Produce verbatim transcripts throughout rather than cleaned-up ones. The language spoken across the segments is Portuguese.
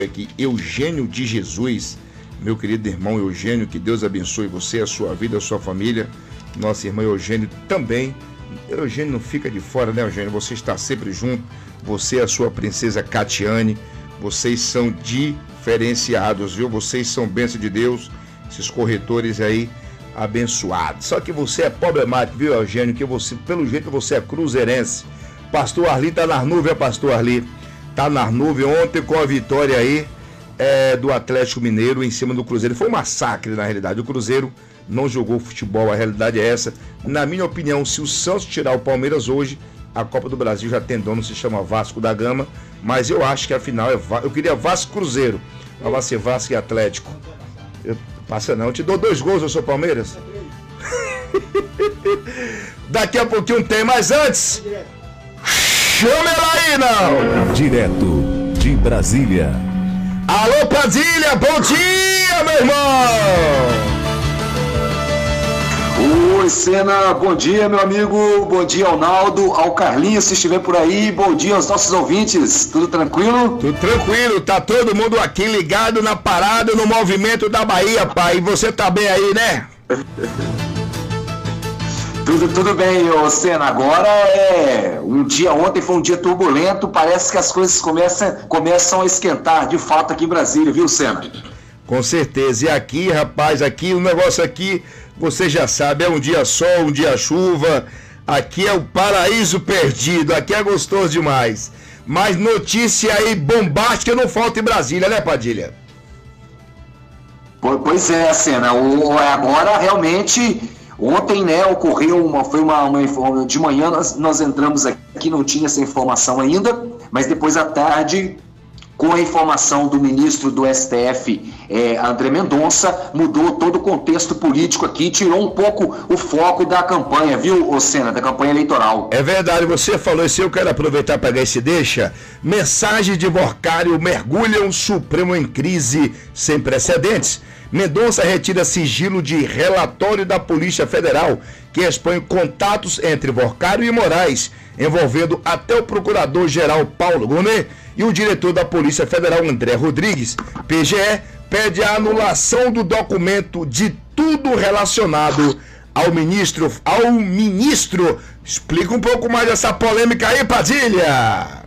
aqui, Eugênio de Jesus, meu querido irmão Eugênio, que Deus abençoe você, a sua vida, a sua família. Nossa irmã Eugênio também. Eugênio não fica de fora, né, Eugênio? Você está sempre junto. Você e a sua princesa Catiane, vocês são diferenciados, viu? Vocês são bênção de Deus, esses corretores aí abençoados. Só que você é problemático, viu, Eugênio? Que você, pelo jeito, você é cruzeirense. Pastor Arli tá nas nuvens, Pastor Arli. Tá nas nuvens ontem com a vitória aí é, do Atlético Mineiro em cima do Cruzeiro. Foi um massacre, na realidade. O Cruzeiro não jogou futebol, a realidade é essa. Na minha opinião, se o Santos tirar o Palmeiras hoje, a Copa do Brasil já tem dono, se chama Vasco da Gama. Mas eu acho que a final é... Eu queria Vasco Cruzeiro, mas vai ser Vasco e Atlético. Eu, passa não, eu te dou dois gols, eu sou Palmeiras. Daqui a pouquinho tem, mas antes... Chama ela aí, não! Direto de Brasília. Alô, Brasília, bom dia, meu irmão! Oi, Sena, bom dia, meu amigo. Bom dia ao Naldo, ao Carlinhos, se estiver por aí. Bom dia aos nossos ouvintes. Tudo tranquilo? Tudo tranquilo, tá todo mundo aqui ligado na parada, no movimento da Bahia, pai. E você tá bem aí, né? Tudo, tudo bem, ô Sena. Agora é um dia, ontem foi um dia turbulento, parece que as coisas começam, começam a esquentar de fato aqui em Brasília, viu, Sena? Com certeza. E aqui, rapaz, aqui o negócio aqui, você já sabe, é um dia sol, um dia chuva. Aqui é o paraíso perdido, aqui é gostoso demais. Mas notícia aí bombástica não falta em Brasília, né, Padilha? Pois é, Sena. O, agora realmente... Ontem, né, ocorreu uma, foi uma, uma de manhã nós, nós entramos aqui, não tinha essa informação ainda, mas depois à tarde, com a informação do ministro do S T F, é, André Mendonça, mudou todo o contexto político aqui, tirou um pouco o foco da campanha, viu, Sena, da campanha eleitoral. É verdade, você falou isso, eu quero aproveitar para pegar esse deixa. Mensagem de Vorcário mergulha um Supremo em crise sem precedentes. Mendonça retira sigilo de relatório da Polícia Federal que expõe contatos entre Vorcário e Moraes, envolvendo até o procurador-geral Paulo Gonet e o diretor da Polícia Federal André Rodrigues. P G E pede a anulação do documento de tudo relacionado ao ministro. Ao ministro. Explica um pouco mais dessa polêmica aí, Padilha.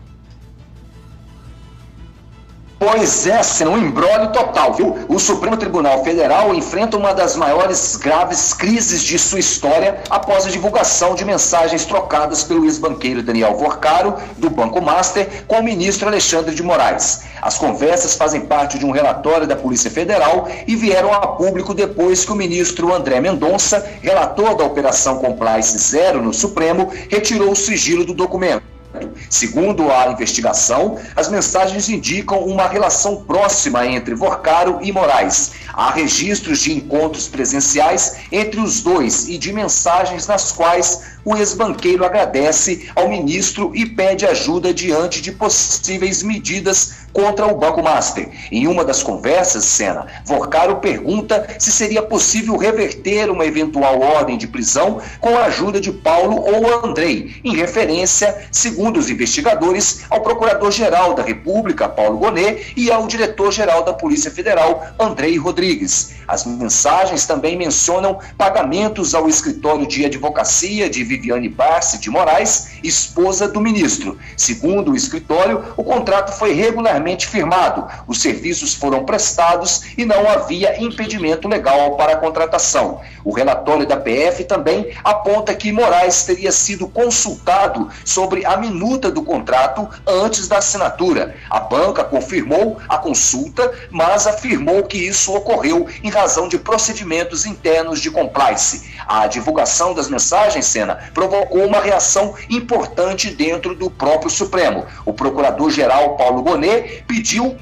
Pois é, Sena, um imbróglio total, viu? O Supremo Tribunal Federal enfrenta uma das maiores graves crises de sua história após a divulgação de mensagens trocadas pelo ex-banqueiro Daniel Vorcário, do Banco Master, com o ministro Alexandre de Moraes. As conversas fazem parte de um relatório da Polícia Federal e vieram a público depois que o ministro André Mendonça, relator da Operação Compliance Zero no Supremo, retirou o sigilo do documento. Segundo a investigação, as mensagens indicam uma relação próxima entre Vorcário e Moraes. Há registros de encontros presenciais entre os dois e de mensagens nas quais o ex-banqueiro agradece ao ministro e pede ajuda diante de possíveis medidas contra o Banco Master. Em uma das conversas, Sena, Vorcário pergunta se seria possível reverter uma eventual ordem de prisão com a ajuda de Paulo ou Andrei, em referência, segundo os investigadores, ao Procurador-Geral da República, Paulo Gonet, e ao Diretor-Geral da Polícia Federal, Andrei Rodrigues. As mensagens também mencionam pagamentos ao escritório de advocacia de Viviane Barsi de Moraes, esposa do ministro. Segundo o escritório, o contrato foi regularmente firmado, os serviços foram prestados e não havia impedimento legal para a contratação. O relatório da P F também aponta que Moraes teria sido consultado sobre a minuta do contrato antes da assinatura. A banca confirmou a consulta, mas afirmou que isso ocorreu em razão de procedimentos internos de compliance. A divulgação das mensagens, Sena, provocou uma reação importante dentro do próprio Supremo. O procurador-geral Paulo Gonet pediu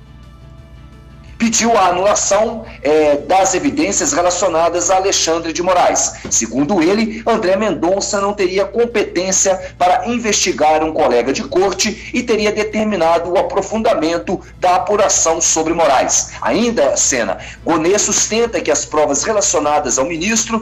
pediu a anulação é, das evidências relacionadas a Alexandre de Moraes. Segundo ele, André Mendonça não teria competência para investigar um colega de corte e teria determinado o aprofundamento da apuração sobre Moraes. Ainda, Sena, Gonet sustenta que as provas relacionadas ao ministro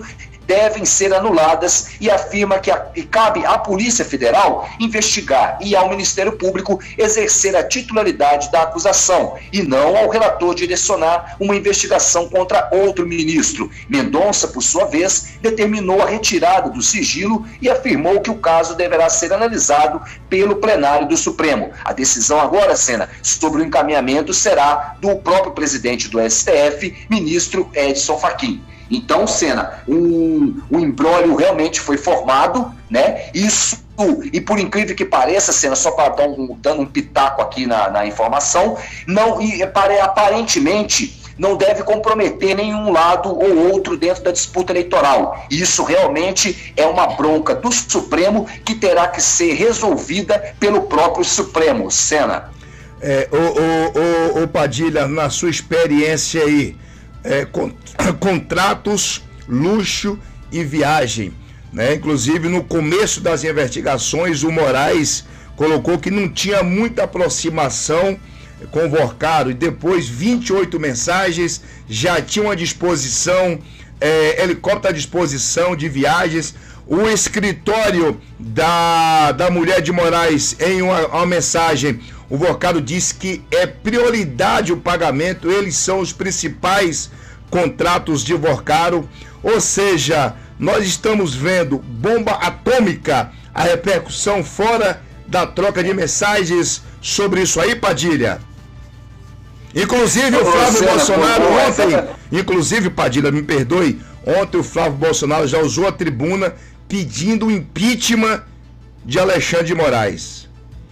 devem ser anuladas e afirma que, a, que cabe à Polícia Federal investigar e ao Ministério Público exercer a titularidade da acusação e não ao relator direcionar uma investigação contra outro ministro. Mendonça, por sua vez, determinou a retirada do sigilo e afirmou que o caso deverá ser analisado pelo plenário do Supremo. A decisão agora, Sena, sobre o encaminhamento será do próprio presidente do S T F, ministro Edson Fachin. Então, Sena, um, um imbróglio realmente foi formado, né? Isso, e por incrível que pareça, Sena, só para dar um, dando um pitaco aqui na, na informação, não, e, aparentemente não deve comprometer nenhum lado ou outro dentro da disputa eleitoral. Isso realmente é uma bronca do Supremo que terá que ser resolvida pelo próprio Supremo, Sena. É, o, o, o, o Padilha, na sua experiência aí, é, con contratos, luxo e viagem, né? Inclusive no começo das investigações o Moraes colocou que não tinha muita aproximação com o Vorcaro, e depois vinte e oito mensagens, já tinham à disposição, é, helicóptero à disposição de viagens. O escritório da, da mulher de Moraes, em uma, uma mensagem, o Vorcaro disse que é prioridade o pagamento, eles são os principais contratos de Vorcaro, ou seja, nós estamos vendo bomba atômica, a repercussão fora da troca de mensagens sobre isso aí, Padilha. Inclusive o Flávio Bolsonaro ontem, inclusive, Padilha, me perdoe, ontem o Flávio Bolsonaro já usou a tribuna pedindo o impeachment de Alexandre de Moraes.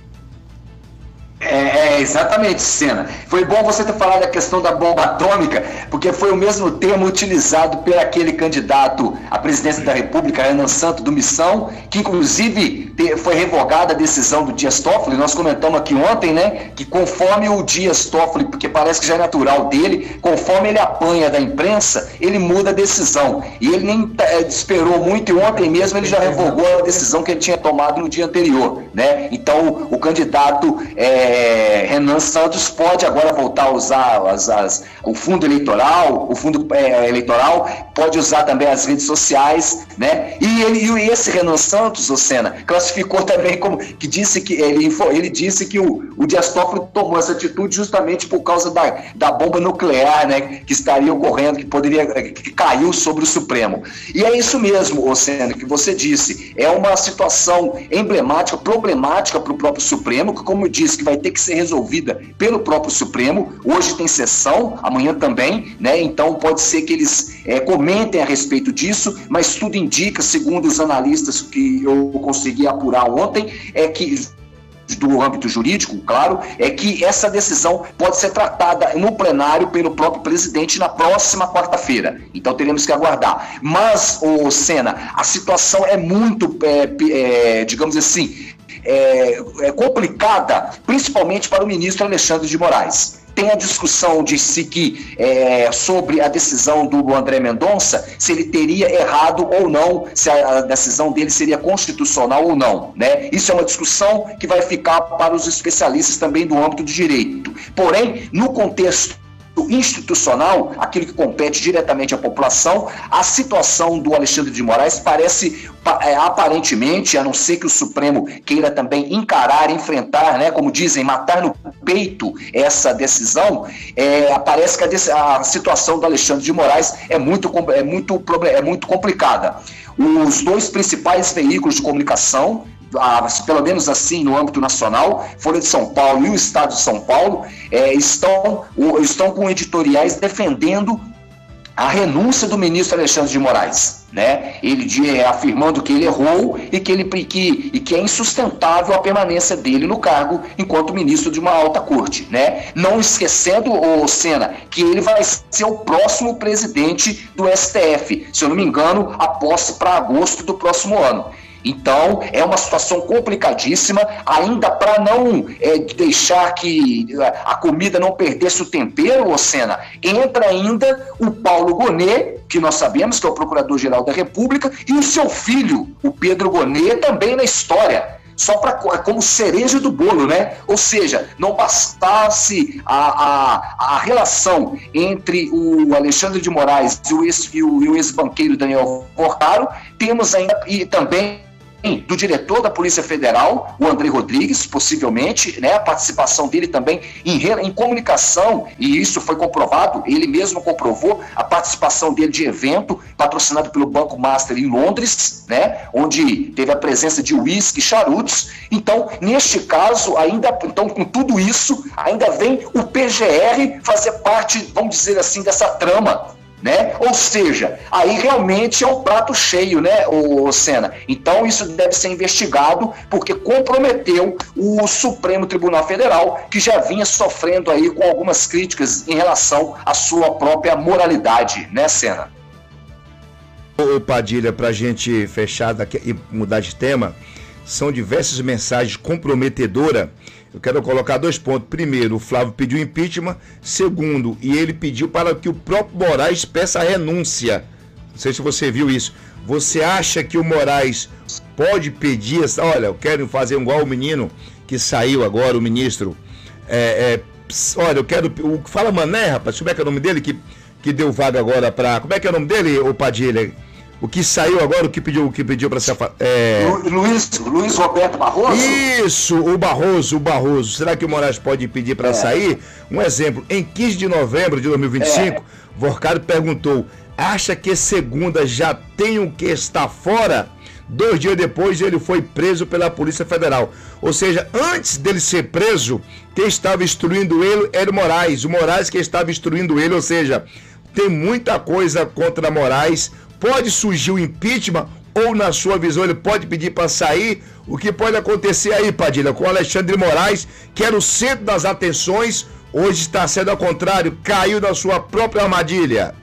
É, é, exatamente, Sena. Foi bom você ter falado da questão da bomba atômica, porque foi o mesmo termo utilizado por aquele candidato à presidência da República, Renan Santos, do Missão, que inclusive te, foi revogada a decisão do Dias Toffoli. Nós comentamos aqui ontem, né, que conforme o Dias Toffoli, porque parece que já é natural dele, conforme ele apanha da imprensa, ele muda a decisão. E ele nem é, esperou muito, e ontem mesmo ele já revogou a decisão que ele tinha tomado no dia anterior, né? Então o, o candidato é, É, Renan Santos pode agora voltar a usar as, as, o fundo eleitoral, o fundo é, eleitoral, pode usar também as redes sociais, né? E, ele, e esse Renan Santos, o Sena, classificou também como que disse que ele, ele disse que o, o Dias Toffoli tomou essa atitude justamente por causa da, da bomba nuclear, né? Que estaria ocorrendo, que poderia, que caiu sobre o Supremo. E é isso mesmo, o Sena, que você disse, é uma situação emblemática, problemática para o próprio Supremo, que, como eu disse, que vai ter que ser resolvida pelo próprio Supremo. Hoje tem sessão, amanhã também, né? Então pode ser que eles é, comentem a respeito disso, mas tudo indica, segundo os analistas que eu consegui apurar ontem, é que do âmbito jurídico, claro, é que essa decisão pode ser tratada no plenário pelo próprio presidente na próxima quarta-feira. Então teremos que aguardar. Mas, ô Sena, a situação é muito, é, é, digamos assim, É, é complicada, principalmente para o ministro Alexandre de Moraes. Tem a discussão de se que, é, sobre a decisão do André Mendonça, se ele teria errado ou não, se a decisão dele seria constitucional ou não, né? Isso é uma discussão que vai ficar para os especialistas também do âmbito do direito. Porém, no contexto institucional, aquilo que compete diretamente à população, a situação do Alexandre de Moraes parece, é, aparentemente, a não ser que o Supremo queira também encarar, enfrentar, né, como dizem, matar no peito essa decisão, é, parece que a, a situação do Alexandre de Moraes é muito, é, muito, é muito complicada. Os dois principais veículos de comunicação, Ah, pelo menos assim no âmbito nacional, Folha de São Paulo e o Estado de São Paulo, é, estão, o, estão com editoriais defendendo a renúncia do ministro Alexandre de Moraes, né? Ele é, afirmando que ele errou e que, ele, que, e que é insustentável a permanência dele no cargo enquanto ministro de uma alta corte, né? Não esquecendo, ô Sena, que ele vai ser o próximo presidente do S T F, se eu não me engano, a posse para agosto do próximo ano. Então, é uma situação complicadíssima, ainda para não é, deixar que a comida não perdesse o tempero, ô Sena, entra ainda o Paulo Gonet, que nós sabemos que é o Procurador-Geral da República, e o seu filho, o Pedro Gonet, também na história. só pra, como cereja do bolo, né? Ou seja, não bastasse a, a, a relação entre o Alexandre de Moraes e o, ex, e o, e o ex-banqueiro Daniel Porcaro, temos ainda e também do diretor da Polícia Federal, o André Rodrigues, possivelmente, né, a participação dele também em, em comunicação, e isso foi comprovado, ele mesmo comprovou a participação dele de evento patrocinado pelo Banco Master em Londres, né, onde teve a presença de uísque e charutos. Então, neste caso, ainda, então, com tudo isso, ainda vem o P G R fazer parte, vamos dizer assim, dessa trama, né? Ou seja, aí realmente é um prato cheio, né, o Sena? Então isso deve ser investigado, porque comprometeu o Supremo Tribunal Federal, que já vinha sofrendo aí com algumas críticas em relação à sua própria moralidade, né, Sena? Ô Padilha, para a gente fechar daqui e mudar de tema, são diversas mensagens comprometedoras. Eu quero colocar dois pontos. Primeiro, o Flávio pediu impeachment. Segundo, e ele pediu para que o próprio Moraes peça a renúncia. Não sei se você viu isso. Você acha que o Moraes pode pedir... Olha, eu quero fazer igual o menino que saiu agora, o ministro. É, é, olha, eu quero... Fala Mané, rapaz. Como é que é o nome dele que, que deu vaga agora para... Como é que é o nome dele, ô Padilha? O que saiu agora, o que pediu, o que pediu para ser... É... Luiz, Luiz Roberto Barroso? Isso, o Barroso, o Barroso. Será que o Moraes pode pedir para é. sair? Um exemplo, em quinze de novembro de dois mil e vinte e cinco, é. Porcaro perguntou, acha que segunda já tem o que estar fora? Dois dias depois ele foi preso pela Polícia Federal. Ou seja, antes dele ser preso, quem estava instruindo ele era o Moraes. O Moraes que estava instruindo ele, ou seja, tem muita coisa contra Moraes. Pode surgir o impeachment ou, na sua visão, ele pode pedir para sair? O que pode acontecer aí, Padilha, com o Alexandre de Moraes, que era o centro das atenções, hoje está sendo ao contrário, caiu na sua própria armadilha?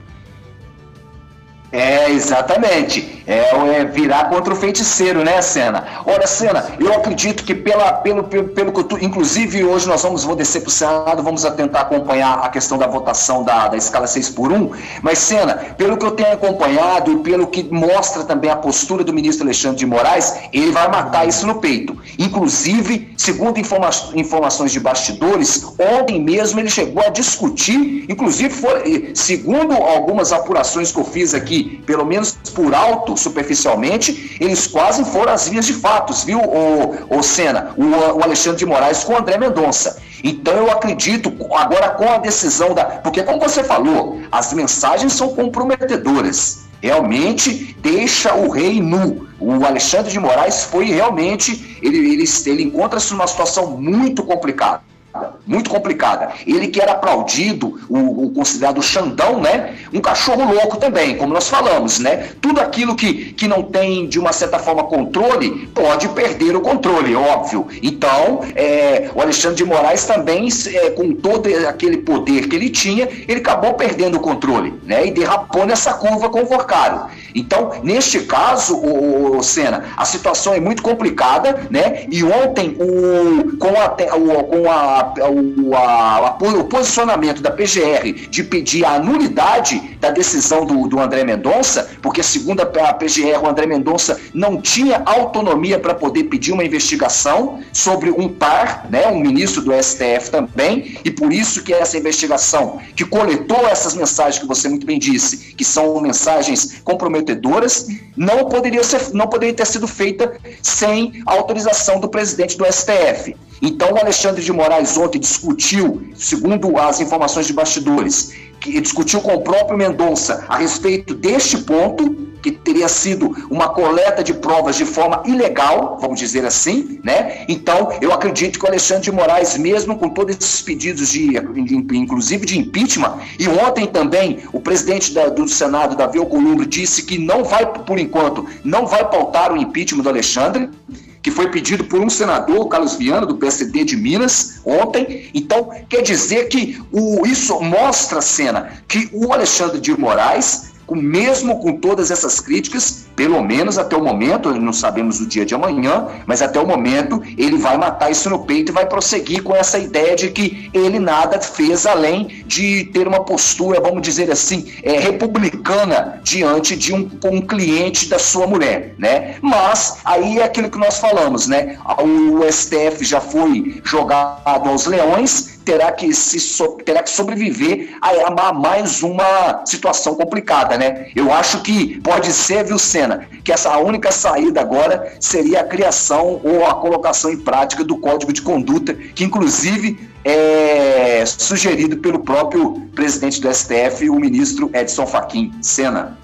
É, exatamente. É, é virar contra o feiticeiro, né, Sena? Olha, Sena, eu acredito que pela, pelo, pelo, pelo que tu, inclusive hoje nós vamos, vou descer para o Senado, vamos tentar acompanhar a questão da votação da, da escala seis por um, mas, Sena, pelo que eu tenho acompanhado e pelo que mostra também a postura do ministro Alexandre de Moraes, ele vai matar isso no peito. Inclusive, segundo informa informações de bastidores, ontem mesmo ele chegou a discutir, inclusive, foi, segundo algumas apurações que eu fiz aqui, pelo menos por alto, superficialmente, eles quase foram às vias de fatos, viu, o, o Sena, o, o Alexandre de Moraes com o André Mendonça. Então eu acredito, agora com a decisão da... Porque como você falou, as mensagens são comprometedoras. Realmente deixa o rei nu. O Alexandre de Moraes foi realmente... Ele, ele, ele encontra-se numa situação muito complicada. Muito complicada. Ele que era aplaudido, o, o considerado Xandão, né? Um cachorro louco também, como nós falamos, né? Tudo aquilo que, que não tem, de uma certa forma, controle, pode perder o controle, óbvio. Então, é, o Alexandre de Moraes também, é, com todo aquele poder que ele tinha, ele acabou perdendo o controle, né? E derrapou nessa curva com o Porcaro. Então, neste caso, o, o Sena, a situação é muito complicada, né? E ontem, o, com a, o, com a O, a, o posicionamento da P G R de pedir a nulidade da decisão do, do André Mendonça, porque segundo a P G R, o André Mendonça não tinha autonomia para poder pedir uma investigação sobre um par, né, um ministro do S T F também, e por isso que essa investigação, que coletou essas mensagens que você muito bem disse, que são mensagens comprometedoras, não poderia, ser, não poderia ter sido feita sem autorização do presidente do S T F. Então o Alexandre de Moraes ontem discutiu, segundo as informações de bastidores, que discutiu com o próprio Mendonça a respeito deste ponto, que teria sido uma coleta de provas de forma ilegal, vamos dizer assim, né? Então, eu acredito que o Alexandre de Moraes, mesmo com todos esses pedidos, de, inclusive de impeachment, e ontem também o presidente da, do Senado, Davi Alcolumbre, disse que não vai, por enquanto, não vai pautar o impeachment do Alexandre, que foi pedido por um senador, o Carlos Viana, do P S D de Minas, ontem. Então, quer dizer que o, isso mostra, Sena, que o Alexandre de Moraes com, mesmo com todas essas críticas, pelo menos até o momento, não sabemos o dia de amanhã, mas até o momento ele vai matar isso no peito e vai prosseguir com essa ideia de que ele nada fez além de ter uma postura, vamos dizer assim, é, republicana diante de um, um cliente da sua mulher, né? Mas aí é aquilo que nós falamos, né? O S T F já foi jogado aos leões, terá que, se so, terá que sobreviver a, a mais uma situação complicada, né? Eu acho que pode ser, viu, Sena, que essa a única saída agora seria a criação ou a colocação em prática do Código de Conduta, que inclusive é sugerido pelo próprio presidente do S T F, o ministro Edson Fachin. Sena.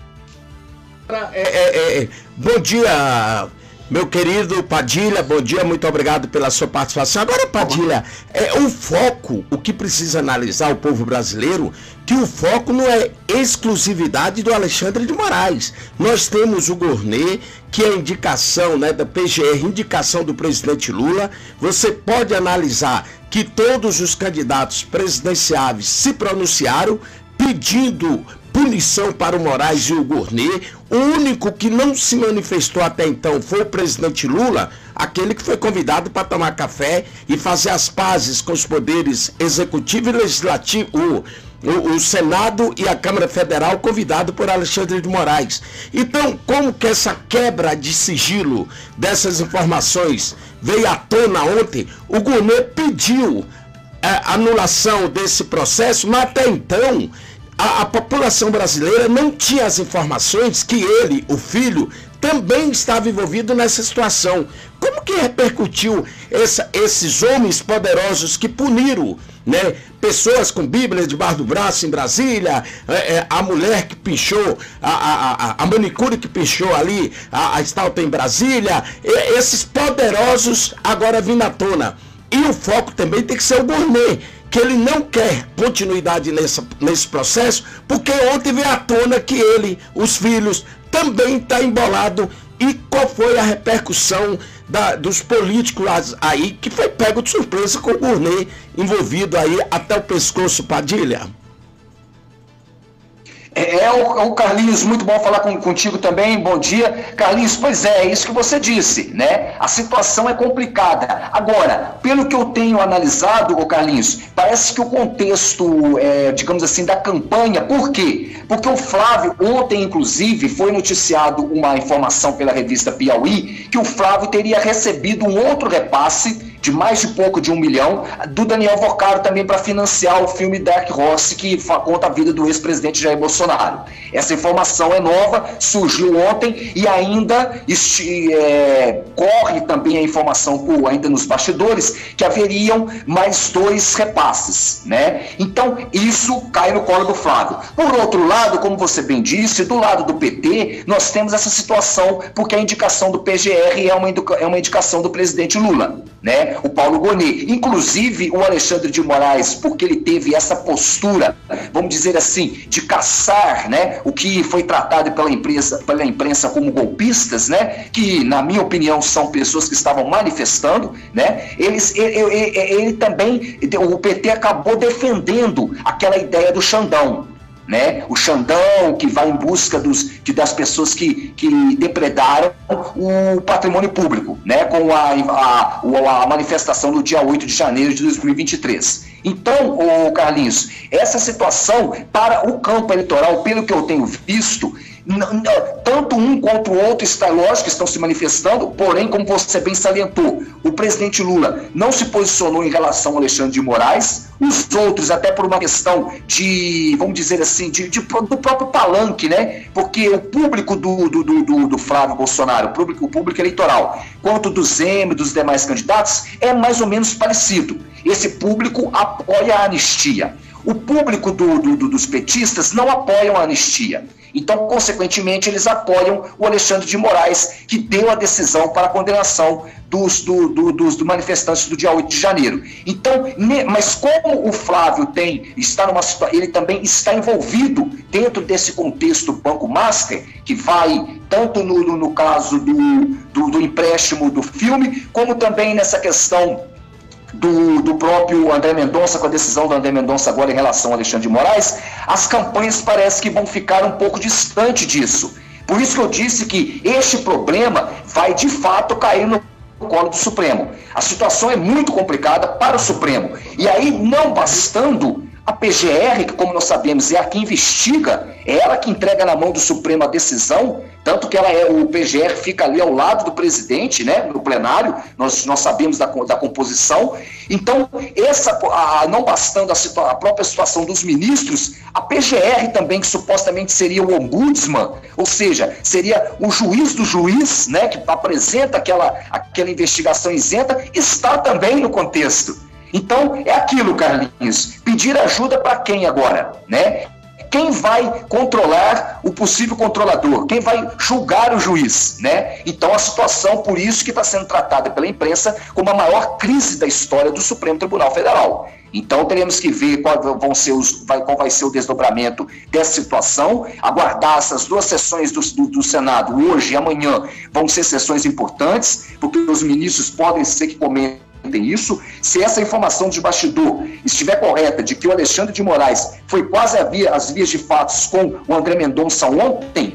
É, é, é, bom dia, meu querido Padilha, bom dia, muito obrigado pela sua participação. Agora, Padilha, é, o foco, o que precisa analisar o povo brasileiro, que o foco não é exclusividade do Alexandre de Moraes. Nós temos o Gournês, que é indicação, né, da P G R, indicação do presidente Lula. Você pode analisar que todos os candidatos presidenciáveis se pronunciaram pedindo punição para o Moraes e o Gournês. O único que não se manifestou até então foi o presidente Lula, aquele que foi convidado para tomar café e fazer as pazes com os poderes executivo e legislativo, o, o, o Senado e a Câmara Federal, convidado por Alexandre de Moraes. Então, como que essa quebra de sigilo dessas informações veio à tona ontem? O Gournês pediu a anulação desse processo, mas até então A, a população brasileira não tinha as informações que ele, o filho, também estava envolvido nessa situação. Como que repercutiu essa, esses homens poderosos que puniram, né, pessoas com bíblias debaixo do braço em Brasília, é, é, a mulher que pichou, a, a, a, a manicure que pichou ali, a, a estalta em Brasília, e, esses poderosos agora vindo à tona. E o foco também tem que ser o Gournês, que ele não quer continuidade nessa, nesse processo, porque ontem veio à tona que ele, os filhos, também está embolado. E qual foi a repercussão da, dos políticos aí, que foi pego de surpresa com o Gournês envolvido aí até o pescoço, Padilha? É, é, o, é o Carlinhos, muito bom falar com, contigo também, bom dia. Carlinhos, pois é, é isso que você disse, né? A situação é complicada. Agora, pelo que eu tenho analisado, ô Carlinhos, parece que o contexto, é, digamos assim, da campanha, por quê? Porque o Flávio, ontem inclusive, foi noticiado uma informação pela revista Piauí, que o Flávio teria recebido um outro repasse de mais de pouco de um milhão, do Daniel Vocaro também para financiar o filme Dark Horse, que conta a vida do ex-presidente Jair Bolsonaro. Essa informação é nova, surgiu ontem e ainda este, é, corre também a informação, por, ainda nos bastidores, que haveriam mais dois repasses, né? Então, isso cai no colo do Flávio. Por outro lado, como você bem disse, do lado do P T, nós temos essa situação, porque a indicação do P G R é uma, é uma indicação do presidente Lula, né? O Paulo Gournês. Inclusive, o Alexandre de Moraes, porque ele teve essa postura, vamos dizer assim, de caçar, né, o que foi tratado pela imprensa, pela imprensa como golpistas, né, que, na minha opinião, são pessoas que estavam manifestando, né, eles, ele, ele, ele também, o P T acabou defendendo aquela ideia do Xandão, né? O Xandão, que vai em busca dos, que, das pessoas que, que depredaram o patrimônio público, né? Com a, a, a manifestação do dia oito de janeiro de dois mil e vinte e três. Então, ô Carlinhos, essa situação para o campo eleitoral, pelo que eu tenho visto, tanto um quanto o outro, está lógico, estão se manifestando, porém, como você bem salientou, o presidente Lula não se posicionou em relação ao Alexandre de Moraes, os outros, até por uma questão de, vamos dizer assim, de, de, do próprio palanque, né? Porque o público do, do, do, do Flávio Bolsonaro, o público, o público eleitoral, quanto do Zema e dos demais candidatos, é mais ou menos parecido. Esse público apoia a anistia. O público do, do, do, dos petistas não apoiam a anistia. Então, consequentemente, eles apoiam o Alexandre de Moraes, que deu a decisão para a condenação dos, do, do, dos do manifestantes do dia oito de janeiro. Então, ne, mas como o Flávio tem, está numa situação, ele também está envolvido dentro desse contexto Banco Master, que vai tanto no, no, no caso do, do, do empréstimo do filme, como também nessa questão do, do próprio André Mendonça, com a decisão do André Mendonça agora em relação ao Alexandre de Moraes, as campanhas parecem que vão ficar um pouco distante disso. Por isso que eu disse que este problema vai de fato cair no colo do Supremo. A situação é muito complicada para o Supremo. E aí, não bastando, a P G R, que como nós sabemos é a que investiga, é ela que entrega na mão do Supremo a decisão, tanto que ela é, o P G R fica ali ao lado do presidente, né, no plenário, nós, nós sabemos da, da composição. Então, essa, a, não bastando a, situa- a própria situação dos ministros, a P G R também, que supostamente seria o ombudsman, ou seja, seria o juiz do juiz, né, que apresenta aquela, aquela investigação isenta, está também no contexto. Então, é aquilo, Carlinhos, pedir ajuda para quem agora, né? Quem vai controlar o possível controlador? Quem vai julgar o juiz, né? Então, a situação, por isso que está sendo tratada pela imprensa como a maior crise da história do Supremo Tribunal Federal. Então, teremos que ver qual, vão ser os, vai, qual vai ser o desdobramento dessa situação, aguardar essas duas sessões do, do, do Senado, hoje e amanhã, vão ser sessões importantes, porque os ministros podem ser que comentem isso. Se essa informação de bastidor estiver correta, de que o Alexandre de Moraes foi quase a via, as vias de fatos com o André Mendonça ontem,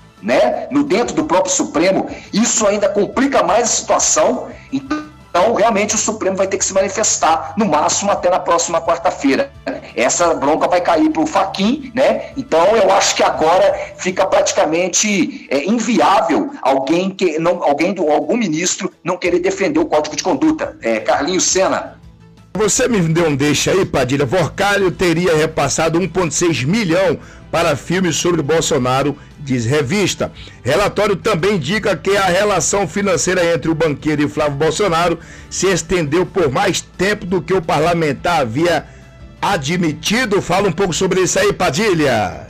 né, no dentro do próprio Supremo, isso ainda complica mais a situação. Então, realmente, o Supremo vai ter que se manifestar, no máximo, até na próxima quarta-feira. Essa bronca vai cair para o Fachin, né? Então, eu acho que agora fica praticamente é, inviável alguém, que, não, alguém do, algum ministro não querer defender o Código de Conduta. É, Carlinhos Sena. Você me deu um deixa aí, Padilha. Vorcalho teria repassado um vírgula seis milhão para filmes sobre Bolsonaro, diz revista. Relatório também indica que a relação financeira entre o banqueiro e Flávio Bolsonaro se estendeu por mais tempo do que o parlamentar havia admitido. Fala um pouco sobre isso aí, Padilha.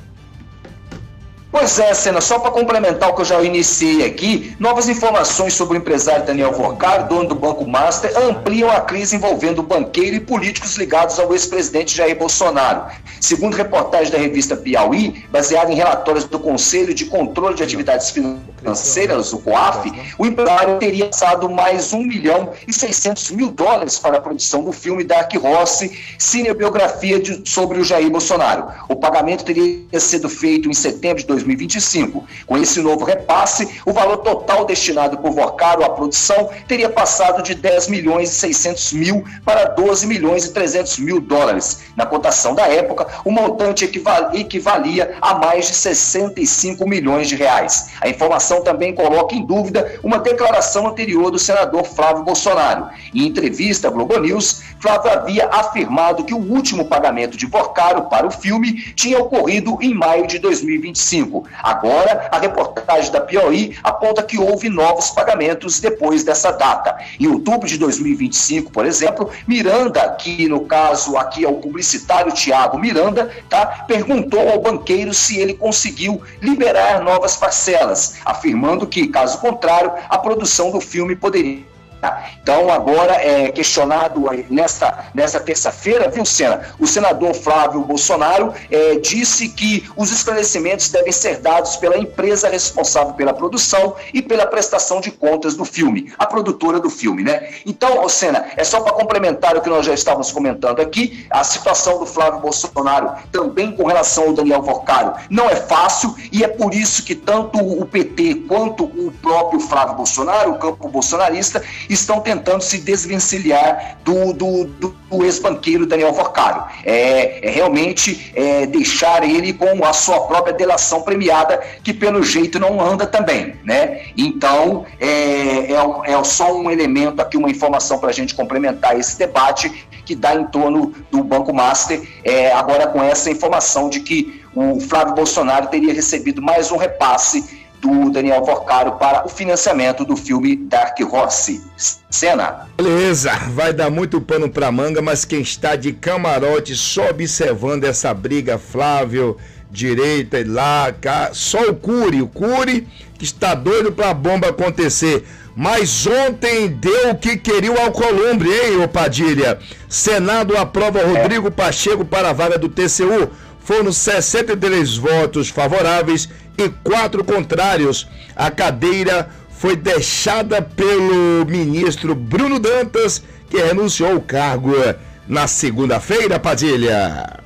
Pois é, Sena, só para complementar o que eu já iniciei aqui, novas informações sobre o empresário Daniel Vorcalho, dono do Banco Master, ampliam a crise envolvendo o banqueiro e políticos ligados ao ex-presidente Jair Bolsonaro. Segundo reportagem da revista Piauí, baseada em relatórios do Conselho de Controle de Atividades Financeiras, o COAF, o empresário teria passado mais um milhão e seiscentos mil dólares para a produção do filme Dark Horse, cinebiografia de, sobre o Jair Bolsonaro. O pagamento teria sido feito em setembro de dois mil e vinte e cinco. Com esse novo repasse, o valor total destinado por Vorcalho à produção teria passado de dez milhões e seiscentos mil para doze milhões e trezentos mil dólares. Na cotação da época, o montante equivalia a mais de sessenta e cinco milhões de reais. A informação também coloca em dúvida uma declaração anterior do senador Flávio Bolsonaro. Em entrevista à Globo News, Flávio havia afirmado que o último pagamento de Vorcalho para o filme tinha ocorrido em maio de dois mil e vinte e cinco. Agora, a reportagem da Piauí aponta que houve novos pagamentos depois dessa data. Em outubro de dois mil e vinte e cinco, por exemplo, Miranda, que no caso aqui é o publicitário Tiago Miranda, tá, perguntou ao banqueiro se ele conseguiu liberar novas parcelas, afirmando que, caso contrário, a produção do filme poderia. Então, agora é questionado nesta, nesta terça-feira, viu, Sena? O senador Flávio Bolsonaro é, disse que os esclarecimentos devem ser dados pela empresa responsável pela produção e pela prestação de contas do filme, a produtora do filme, né? Então, Sena, é só para complementar o que nós já estávamos comentando aqui, a situação do Flávio Bolsonaro também com relação ao Daniel Vorcalho não é fácil, e é por isso que tanto o P T quanto o próprio Flávio Bolsonaro, o campo bolsonarista, estão tentando se desvencilhar do, do, do, do ex-banqueiro Daniel Vorcalho. É, é realmente é, deixar ele com a sua própria delação premiada, que pelo jeito não anda também, né? Então, é, é, é só um elemento aqui, uma informação para a gente complementar esse debate que dá em torno do Banco Master, é, agora com essa informação de que o Flávio Bolsonaro teria recebido mais um repasse do Daniel Vorcalho para o financiamento do filme Dark Horse. Sena. Beleza, vai dar muito pano pra manga, mas quem está de camarote só observando essa briga, Flávio, direita e lá, cá, só o Cury, o Cury que está doido pra bomba acontecer. Mas ontem deu o que queria o Alcolumbre, hein, ô Padilha? Senado aprova Rodrigo Pacheco para a vaga do T C U. Foram sessenta e três votos favoráveis e quatro contrários. A cadeira foi deixada pelo ministro Bruno Dantas, que renunciou ao cargo na segunda-feira, Padilha.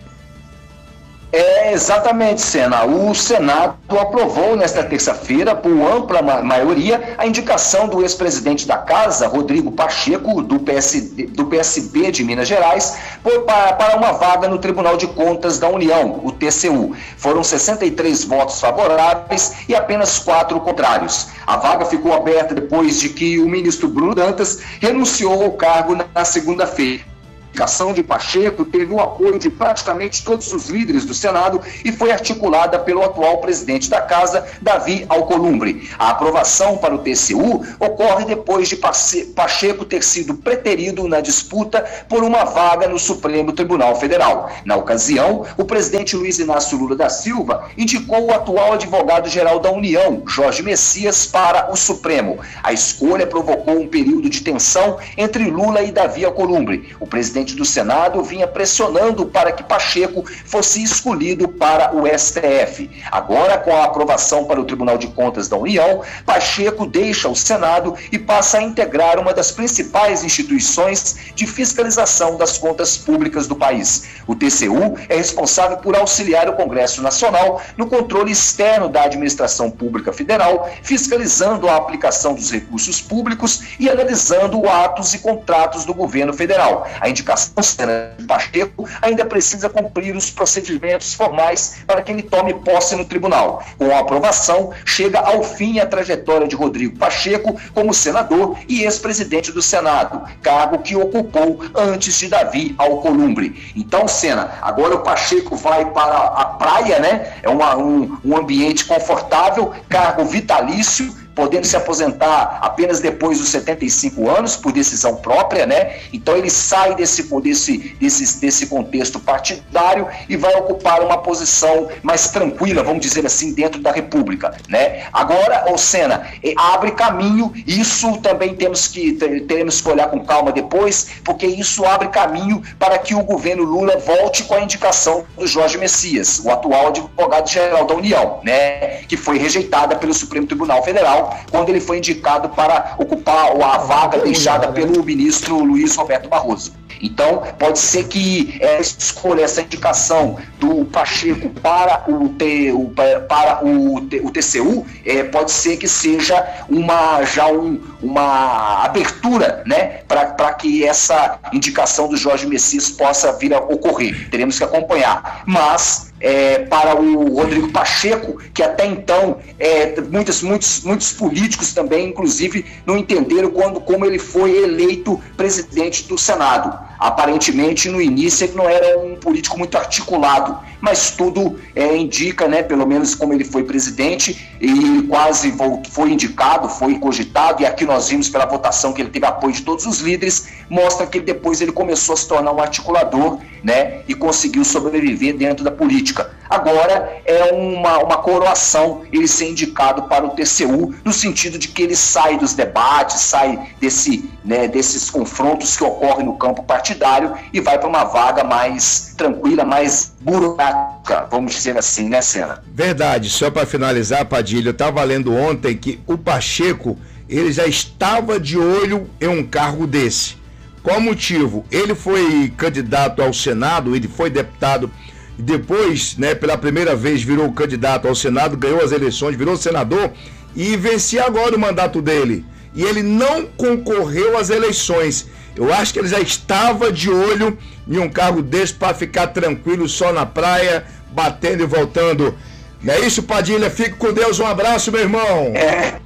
É, exatamente, Sena. O Senado aprovou nesta terça-feira, por ampla ma- maioria, a indicação do ex-presidente da Casa, Rodrigo Pacheco, do, P S D, do P S B de Minas Gerais, por, para, para uma vaga no Tribunal de Contas da União, o T C U. Foram sessenta e três votos favoráveis e apenas quatro contrários. A vaga ficou aberta depois de que o ministro Bruno Dantas renunciou ao cargo na, na segunda-feira. A indicação de Pacheco teve o apoio de praticamente todos os líderes do Senado e foi articulada pelo atual presidente da Casa, Davi Alcolumbre. A aprovação para o T C U ocorre depois de Pacheco ter sido preterido na disputa por uma vaga no Supremo Tribunal Federal. Na ocasião, o presidente Luiz Inácio Lula da Silva indicou o atual advogado-geral da União, Jorge Messias, para o Supremo. A escolha provocou um período de tensão entre Lula e Davi Alcolumbre. O presidente do Senado vinha pressionando para que Pacheco fosse escolhido para o S T F. Agora, com a aprovação para o Tribunal de Contas da União, Pacheco deixa o Senado e passa a integrar uma das principais instituições de fiscalização das contas públicas do país. O T C U é responsável por auxiliar o Congresso Nacional no controle externo da administração pública federal, fiscalizando a aplicação dos recursos públicos e analisando atos e contratos do governo federal. A indicação de Pacheco ainda precisa cumprir os procedimentos formais para que ele tome posse no tribunal. Com a aprovação, chega ao fim a trajetória de Rodrigo Pacheco como senador e ex-presidente do Senado, cargo que ocupou antes de Davi Alcolumbre. Então, Sena, agora o Pacheco vai para a praia, né? É uma, um, um ambiente confortável, cargo vitalício, podendo se aposentar apenas depois dos setenta e cinco anos, por decisão própria, né? Então ele sai desse, desse, desse, desse contexto partidário e vai ocupar uma posição mais tranquila, vamos dizer assim, dentro da República, né? Agora, ô Sena, abre caminho, isso também temos que, teremos que olhar com calma depois, porque isso abre caminho para que o governo Lula volte com a indicação do Jorge Messias, o atual advogado-geral da União, né? Que foi rejeitada pelo Supremo Tribunal Federal, quando ele foi indicado para ocupar a vaga deixada pelo ministro Luiz Roberto Barroso. Então, pode ser que essa escolha, essa indicação do Pacheco para o, T, o, para o, o T C U, é, pode ser que seja uma, já um, uma abertura, né, para que essa indicação do Jorge Messias possa vir a ocorrer. Teremos que acompanhar. Mas, É, para o Rodrigo Pacheco, que até então é, muitos, muitos, muitos políticos também, inclusive, não entenderam quando, como ele foi eleito presidente do Senado. Aparentemente, no início, ele não era um político muito articulado, mas tudo é, indica, né, pelo menos como ele foi presidente, e ele quase foi indicado, foi cogitado, e aqui nós vimos pela votação que ele teve apoio de todos os líderes, mostra que depois ele começou a se tornar um articulador, né, e conseguiu sobreviver dentro da política. Agora é uma, uma coroação ele ser indicado para o T C U, no sentido de que ele sai dos debates, sai desse, né, desses confrontos que ocorrem no campo partidário e vai para uma vaga mais tranquila, mais burocrática, vamos dizer assim, né, Sena? Verdade. Só para finalizar, Padilha, eu estava lendo ontem que o Pacheco ele já estava de olho em um cargo desse. Qual motivo? Ele foi candidato ao Senado, ele foi deputado e depois, né, pela primeira vez virou candidato ao Senado, ganhou as eleições, virou senador e vencia agora o mandato dele. E ele não concorreu às eleições. Eu acho que ele já estava de olho em um cargo desse para ficar tranquilo só na praia, batendo e voltando. Não é isso, Padilha? Fique com Deus, um abraço, meu irmão. É.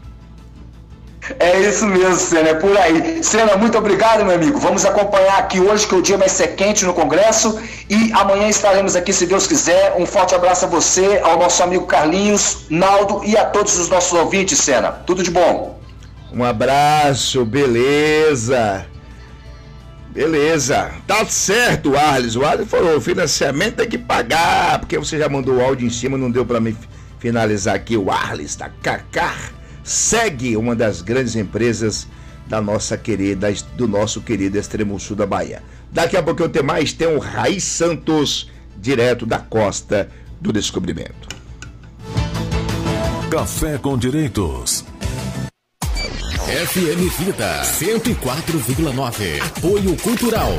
É isso mesmo, Sena, é por aí. Sena, muito obrigado, meu amigo. Vamos acompanhar aqui hoje, que o dia vai ser quente no Congresso, e amanhã estaremos aqui, se Deus quiser. Um forte abraço a você, ao nosso amigo Carlinhos, Naldo e a todos os nossos ouvintes, Sena. Tudo de bom. Um abraço, beleza. Beleza. Tá certo, Arles. O Arles falou, o financiamento tem que pagar, porque você já mandou o áudio em cima, não deu para mim finalizar aqui. O Arles da Cacá segue uma das grandes empresas da nossa querida, do nosso querido extremo sul da Bahia. Daqui a pouco eu tenho mais, tem o Raiz Santos, direto da Costa do Descobrimento. Café com Direitos. F M Vida cento e quatro vírgula nove. Apoio Cultural.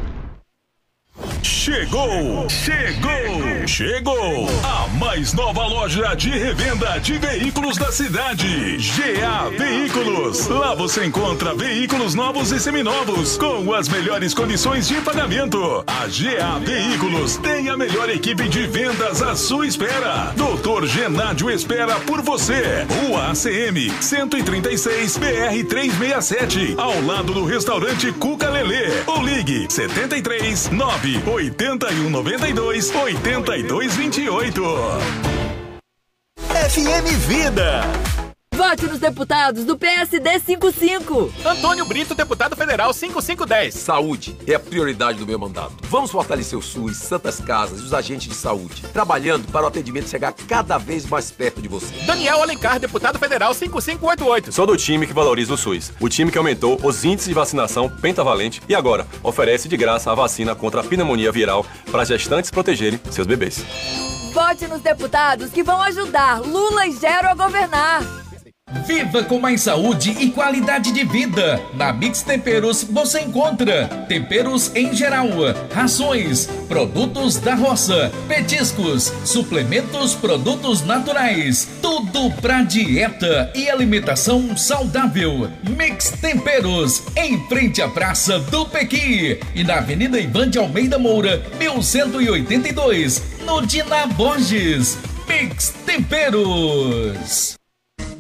Chegou, chegou, chegou a mais nova loja de revenda de veículos da cidade, G A Veículos. Lá você encontra veículos novos e seminovos com as melhores condições de pagamento. A G A Veículos tem a melhor equipe de vendas à sua espera. doutor Genádio espera por você. Rua A C M cento e trinta e seis, B R trezentos e sessenta e sete, ao lado do restaurante Cuca Lelê. Ou ligue setenta e três, nove oitenta e um, noventa e dois, oitenta e dois, vinte e oito. F M Vida. Vote nos deputados do P S D cinquenta e cinco. Antônio Brito, deputado federal cinquenta e cinco dez. Saúde é a prioridade do meu mandato. Vamos fortalecer o SUS, Santas Casas e os agentes de saúde, trabalhando para o atendimento chegar cada vez mais perto de você. Daniel Alencar, deputado federal cinquenta e cinco oitenta e oito. Sou do time que valoriza o SUS, o time que aumentou os índices de vacinação pentavalente e agora oferece de graça a vacina contra a pneumonia viral para gestantes protegerem seus bebês. Vote nos deputados que vão ajudar Lula e Gero a governar. Viva com mais saúde e qualidade de vida. Na Mix Temperos você encontra temperos em geral, rações, produtos da roça, petiscos, suplementos, produtos naturais, tudo pra dieta e alimentação saudável. Mix Temperos, em frente à Praça do Pequi e na Avenida Ivan de Almeida Moura, mil cento e oitenta e dois, no Dina Borges. Mix Temperos.